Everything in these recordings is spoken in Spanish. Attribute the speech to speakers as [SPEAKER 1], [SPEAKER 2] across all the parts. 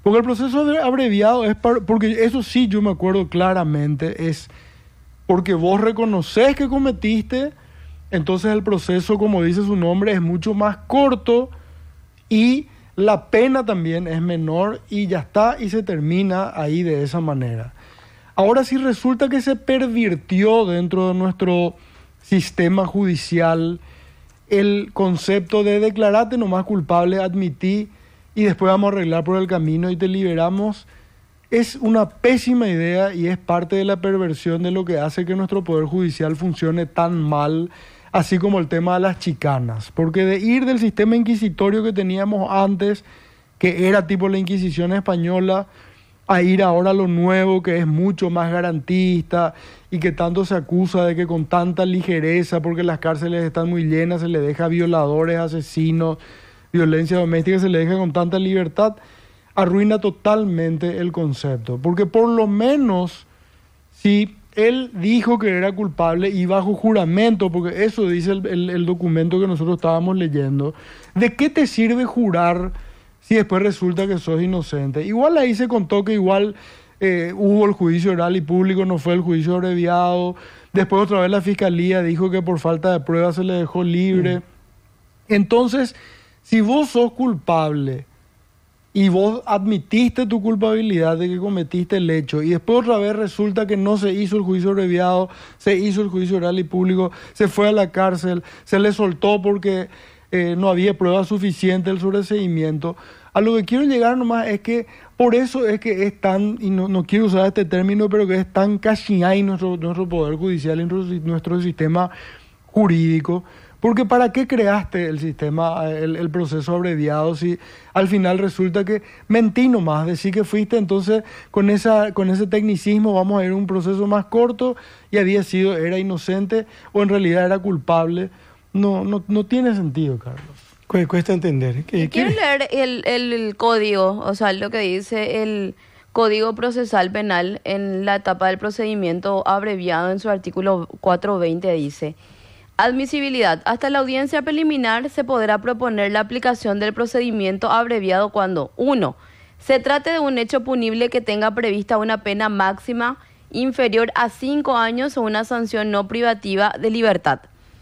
[SPEAKER 1] Porque el proceso abreviado es porque eso sí yo me acuerdo claramente, es porque vos reconoces que cometiste, entonces el proceso, como dice su nombre, es mucho más corto y la pena también es menor y ya está y se termina ahí de esa manera. Ahora si resulta que se pervirtió dentro de nuestro sistema judicial el concepto de declararte nomás culpable, admití y después vamos a arreglar por el camino y te liberamos, es una pésima idea y es parte de la perversión de lo que hace que nuestro Poder Judicial funcione tan mal, así como el tema de las chicanas. Porque de ir del sistema inquisitorio que teníamos antes, que era tipo la Inquisición española, a ir ahora a lo nuevo, que es mucho más garantista y que tanto se acusa de que con tanta ligereza, porque las cárceles están muy llenas, se le deja a violadores, asesinos, violencia doméstica, se le deja con tanta libertad, arruina totalmente el concepto. Porque por lo menos, si él dijo que era culpable y bajo juramento, porque eso dice el documento que nosotros estábamos leyendo, ¿de qué te sirve jurar si después resulta que sos inocente? Igual ahí se contó que igual hubo el juicio oral y público, no fue el juicio abreviado. Después otra vez la fiscalía dijo que por falta de pruebas se le dejó libre. Entonces, si vos sos culpable y vos admitiste tu culpabilidad de que cometiste el hecho y después otra vez resulta que no se hizo el juicio abreviado, se hizo el juicio oral y público, se fue a la cárcel, se le soltó porque no había pruebas suficientes del sobreseimiento. A lo que quiero llegar nomás es que por eso es que es tan, y no quiero usar este término, pero que es tan cachiay nuestro Poder Judicial y nuestro sistema jurídico. Porque ¿para qué creaste el sistema, el proceso abreviado si al final resulta que mentí nomás, decir que fuiste, entonces con ese tecnicismo vamos a ir a un proceso más corto y era inocente o en realidad era culpable? No tiene sentido, Carlos.
[SPEAKER 2] Cuesta entender.
[SPEAKER 3] Quiero leer el código, o sea, lo que dice el Código Procesal Penal en la etapa del procedimiento abreviado en su artículo 420 dice: admisibilidad. Hasta la audiencia preliminar se podrá proponer la aplicación del procedimiento abreviado cuando 1. Se trate de un hecho punible que tenga prevista una pena máxima inferior a 5 años o una sanción no privativa de libertad.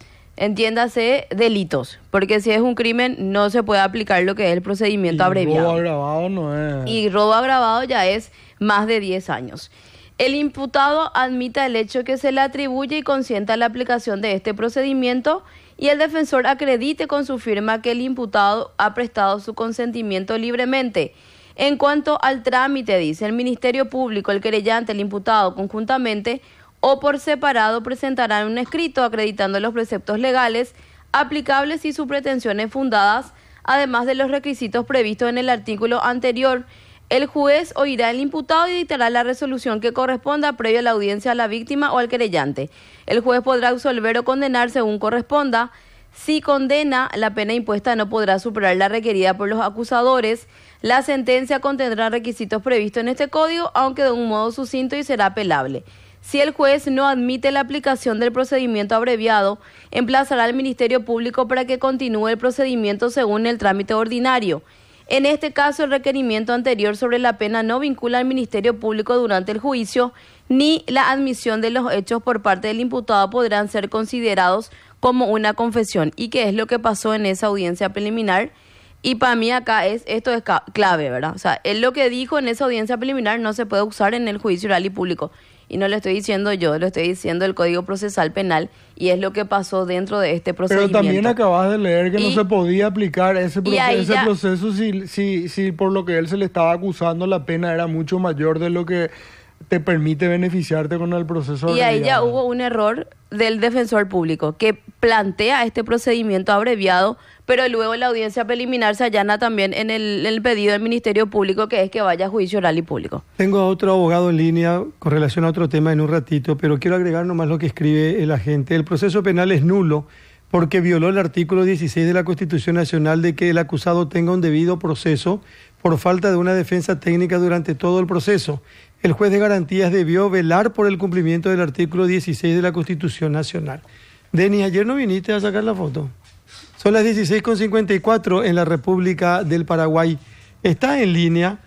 [SPEAKER 3] Entiéndase delitos, porque si es un crimen no se puede aplicar lo que es el procedimiento abreviado.
[SPEAKER 1] Robo agravado no es.
[SPEAKER 3] Y robo agravado ya es más de 10 años. El imputado admita el hecho que se le atribuye y consienta la aplicación de este procedimiento y el defensor acredite con su firma que el imputado ha prestado su consentimiento libremente. En cuanto al trámite, dice, el Ministerio Público, el querellante, el imputado conjuntamente o por separado presentarán un escrito acreditando los preceptos legales aplicables y sus pretensiones fundadas, además de los requisitos previstos en el artículo anterior. El juez oirá al imputado y dictará la resolución que corresponda previo a la audiencia a la víctima o al querellante. El juez podrá absolver o condenar según corresponda. Si condena, la pena impuesta no podrá superar la requerida por los acusadores. La sentencia contendrá requisitos previstos en este código, aunque de un modo sucinto, y será apelable. Si el juez no admite la aplicación del procedimiento abreviado, emplazará al Ministerio Público para que continúe el procedimiento según el trámite ordinario. En este caso, el requerimiento anterior sobre la pena no vincula al Ministerio Público durante el juicio, ni la admisión de los hechos por parte del imputado podrán ser considerados como una confesión. ¿Y qué es lo que pasó en esa audiencia preliminar? Y para mí acá esto es clave, ¿verdad? O sea, él lo que dijo en esa audiencia preliminar no se puede usar en el juicio oral y público. Y no lo estoy diciendo yo, lo estoy diciendo el Código Procesal Penal, y es lo que pasó dentro de este procedimiento.
[SPEAKER 1] Pero también acabas de leer que no se podía aplicar ese proceso si por lo que él se le estaba acusando la pena era mucho mayor de lo que te permite beneficiarte con el proceso abreviado.
[SPEAKER 3] Y ahí ya hubo un error del defensor público que plantea este procedimiento abreviado, pero luego la audiencia preliminar se allana también en el pedido del Ministerio Público, que es que vaya a juicio oral y público.
[SPEAKER 2] Tengo a otro abogado en línea con relación a otro tema en un ratito, pero quiero agregar nomás lo que escribe el agente. El proceso penal es nulo porque violó el artículo 16 de la Constitución Nacional de que el acusado tenga un debido proceso por falta de una defensa técnica durante todo el proceso. El juez de garantías debió velar por el cumplimiento del artículo 16 de la Constitución Nacional. Denis, ayer no viniste a sacar la foto. Son las 16:54 en la República del Paraguay. Está en línea